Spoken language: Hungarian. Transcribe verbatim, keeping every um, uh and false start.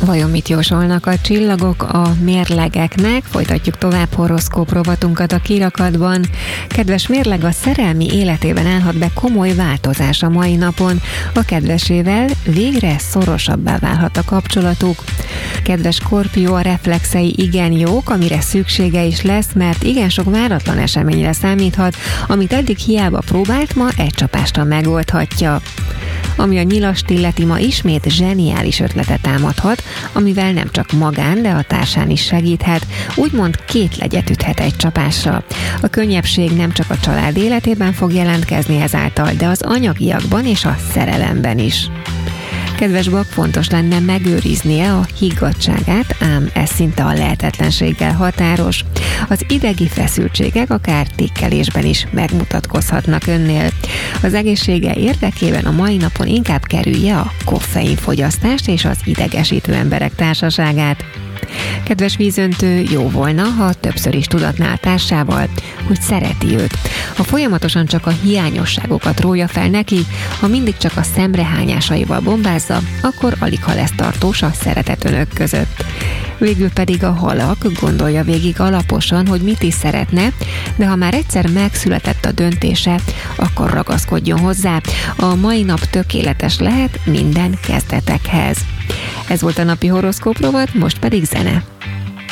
Vajon mit jósolnak a csillagok a mérlegeknek? Folytatjuk tovább horoszkóp rovatunkat a kirakatban. Kedves mérleg, a szerelmi életében állhat be komoly változás a mai napon. A kedvesével végre szorosabbá válhat a kapcsolatuk. Kedves Skorpió, a reflexei igen jók, amire szüksége is lesz, mert igen sok váratlan eseményre számíthat, amit eddig hiába próbált, ma egy csapásra megoldhatja. Ami a Nyilast illeti, ma ismét zseniális ötletet támadhat, amivel nem csak magán, de a társán is segíthet, úgymond két legyet üthet egy csapásra. A könnyebbség nem csak a család életében fog jelentkezni ezáltal, de az anyagiakban és a szerelemben is. Kedves Bak, fontos lenne megőriznie a higgadtságát, ám ez szinte a lehetetlenséggel határos. Az idegi feszültségek akár tikkelésben is megmutatkozhatnak önnél. Az egészsége érdekében a mai napon inkább kerülje a koffeinfogyasztást és az idegesítő emberek társaságát. Kedves Vízöntő, jó volna, ha többször is tudatná a társával, hogy szereti őt. Ha folyamatosan csak a hiányosságokat rója fel neki, ha mindig csak a szemrehányásaival bombázza, akkor aligha lesz tartós a szeretet önök között. Végül pedig a Halak, gondolja végig alaposan, hogy mit is szeretne, de ha már egyszer megszületett a döntése, akkor ragaszkodjon hozzá. A mai nap tökéletes lehet minden kezdetekhez. Ez volt a napi horoszkóp rovat, most pedig zene.